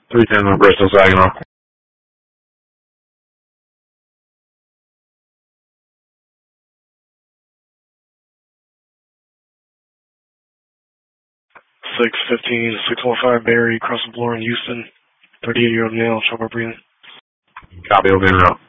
310 on Bristol Saginaw. 615, 615 Barry, crossing floor in Houston. 38-year-old male, trouble breathing. Copy, over and out.